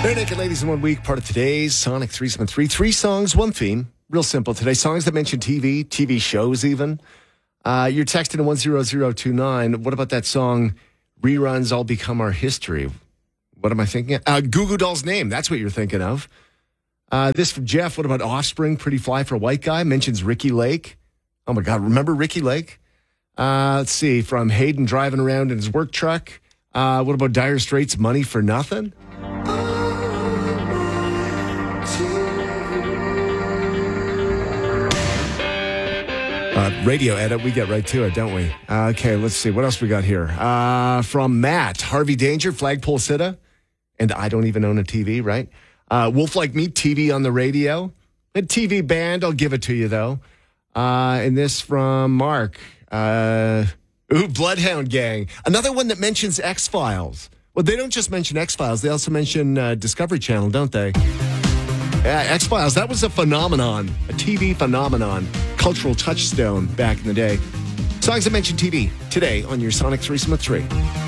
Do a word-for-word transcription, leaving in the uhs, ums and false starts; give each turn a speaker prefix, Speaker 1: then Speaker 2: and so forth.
Speaker 1: Bare Naked Ladies in one week, part of today's Sonic Threesome and Three. Three songs, one theme. Real simple today. Songs that mention T V, T V shows even. Uh, you're texting to one zero zero two nine. What about that song, Reruns All Become Our History? What am I thinking of? Uh, Goo Goo Doll's Name. That's what you're thinking of. Uh, this from Jeff. What about Offspring, Pretty Fly for a White Guy? Mentions Ricky Lake. Oh, my God. Remember Ricky Lake? Uh, let's see. From Hayden driving around in his work truck. Uh, what about Dire Straits, Money for Nothing? Uh, radio edit, we get right to it, don't we? Uh, okay, let's see. What else we got here? Uh, from Matt, Harvey Danger, Flagpole Sitta, and I don't even own a T V, right? Uh, Wolf Like Me, T V on the radio. A T V band, I'll give it to you, though. Uh, and this from Mark. Uh, ooh, Bloodhound Gang. Another one that mentions X-Files. Well, they don't just mention X-Files. They also mention uh, Discovery Channel, don't they? Yeah, X-Files, that was a phenomenon, a T V phenomenon, cultural touchstone back in the day. Songs that mention T V today on your Sonic Threesome of Three.